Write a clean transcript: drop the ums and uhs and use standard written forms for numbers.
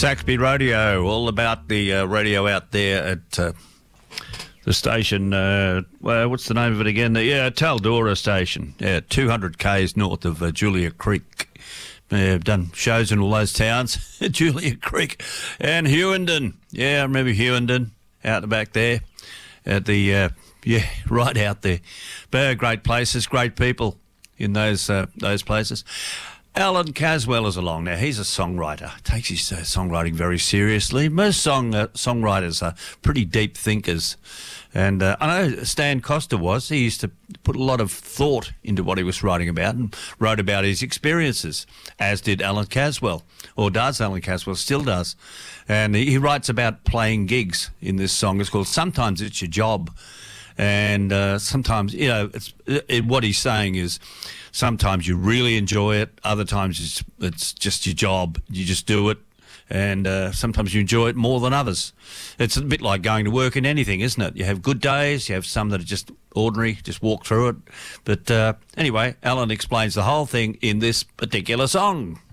Saxby Radio, all about the radio out there at the station. What's the name of it again? Taldora Station. 200 k's north of Julia Creek. I've done shows in all those towns. Julia Creek and Hewenden. Yeah, I remember Hewenden out the back there. At the right out there. But great places, great people in those places. Alan Caswell is along now. He's a songwriter. Takes his songwriting very seriously. Most songwriters are pretty deep thinkers. And I know Stan Costa was. He used to put a lot of thought into what he was writing about and wrote about his experiences, as did Alan Caswell, or does Alan Caswell, still does. And he writes about playing gigs in this song. It's called Sometimes It's Your Job. And sometimes, what he's saying is sometimes you really enjoy it. Other times it's just your job. You just do it. And sometimes you enjoy it more than others. It's a bit like going to work in anything, isn't it? You have good days. You have some that are just ordinary, just walk through it. But anyway, Alan explains the whole thing in this particular song.